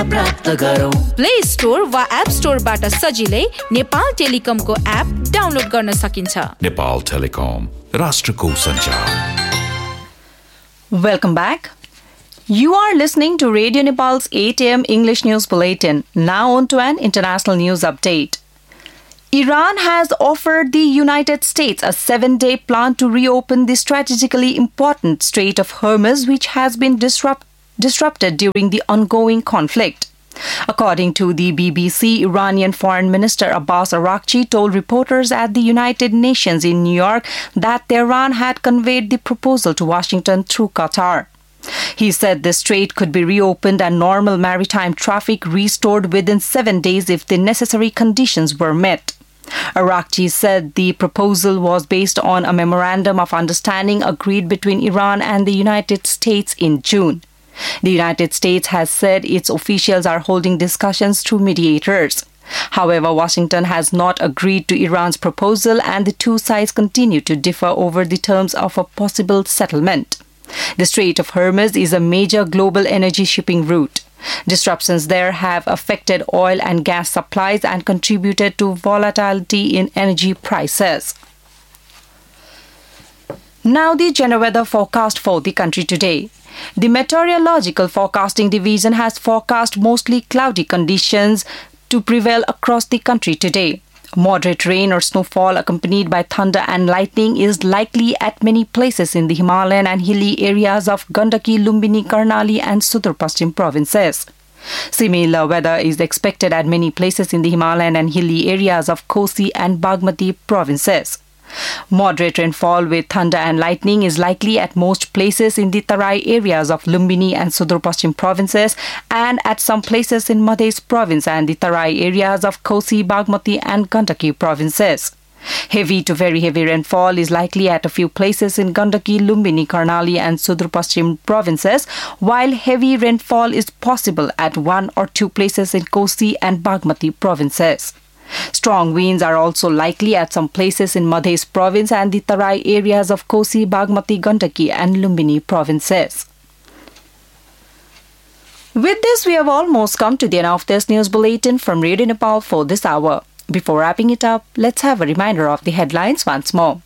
प्राप्त गरौँ। Play store वा एप स्टोरबाट सजिलै नेपाल टेलिकमको एप डाउनलोड गर्न सकिन्छ। नेपाल टेलिकम, राष्ट्रको सञ्चार। Welcome back. You are listening to Radio Nepal's 8 a.m. English News Bulletin. Now on to an international news update. Iran has offered the United States a 7-day plan to reopen the strategically important Strait of Hormuz, which has been disrupted during the ongoing conflict. According to the BBC, Iranian Foreign Minister Abbas Araghchi told reporters at the United Nations in New York that Tehran had conveyed the proposal to Washington through Qatar. He said the strait could be reopened and normal maritime traffic restored within 7 days if the necessary conditions were met. Araghchi said the proposal was based on a memorandum of understanding agreed between Iran and the United States in June. The United States has said its officials are holding discussions through mediators. However, Washington has not agreed to Iran's proposal and the two sides continue to differ over the terms of a possible settlement. The Strait of Hormuz is a major global energy shipping route. Disruptions there have affected oil and gas supplies and contributed to volatility in energy prices. Now the general weather forecast for the country today. The Meteorological Forecasting Division has forecast mostly cloudy conditions to prevail across the country today. Moderate rain or snowfall accompanied by thunder and lightning is likely at many places in the Himalayan and hilly areas of Gandaki, Lumbini, Karnali and Sudur Paschim provinces. Similar weather is expected at many places in the Himalayan and hilly areas of Kosi and Bagmati provinces. Moderate rainfall with thunder and lightning is likely at most places in the Tarai areas of Lumbini and Sudur Paschim provinces and at some places in Madhya province and the Tarai areas of Kosi, Bagmati and Gandaki provinces. Heavy to very heavy rainfall is likely at a few places in Gandaki, Lumbini, Karnali and Sudur Paschim provinces, while heavy rainfall is possible at 1 or 2 places in Kosi and Bagmati provinces. Strong winds are also likely at some places in Madhya province and the Tarai areas of Kosi, Bagmati, Gandaki and Lumbini provinces. With this, we have almost come to the end of this news bulletin from Radio Nepal for this hour. Before wrapping it up, let's have a reminder of the headlines once more.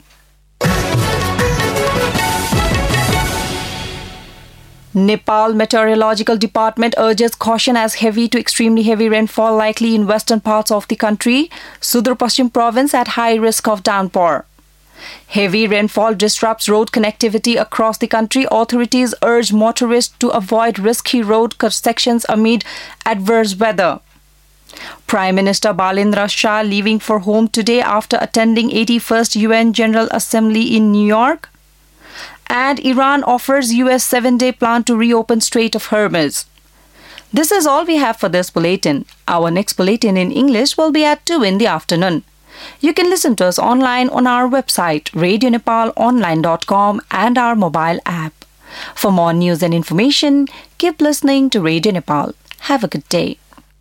Nepal Meteorological Department urges caution as heavy to extremely heavy rainfall likely in western parts of the country. Sudur Paschim province at high risk of downpour. Heavy rainfall disrupts road connectivity across the country. Authorities urge motorists to avoid risky road sections amid adverse weather. Prime Minister Balendra Shah leaving for home today after attending 81st UN General Assembly in New York. And Iran offers US 7-day plan to reopen Strait of Hormuz. This is all we have for this bulletin. Our next bulletin in English will be at 2 in the afternoon. You can listen to us online on our website, radionepalonline.com and our mobile app. For more news and information, keep listening to Radio Nepal. Have a good day.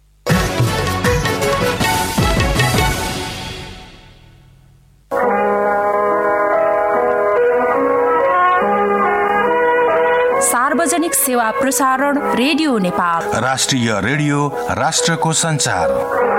सार्वजनिक सेवा प्रसारण radio Nepal, राष्ट्रिय radio, राष्ट्रको सञ्चार।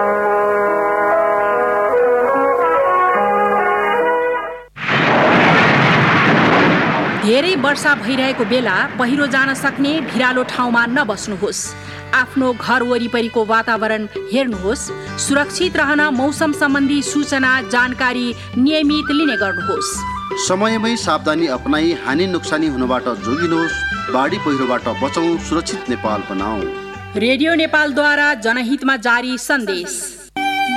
धेरै वर्षा भइरहेको बेला पहिरो जान सक्ने भिरालो ठाउँमा नबस्नुहोस्। आफ्नो घर वरिपरिको वातावरण हेर्नुहोस्। सुरक्षित रहन मौसम सम्बन्धी सूचना जानकारी नियमित लिने गर्नुहोस्। समयमै सावधानी अपनाई हानि नोक्सानी हुनबाट जोगिनुहोस्। बाढी पहिरोबाट बचौं, सुरक्षित नेपाल बनाऊ। रेडियो नेपालद्वारा जनहितमा जारी सन्देश।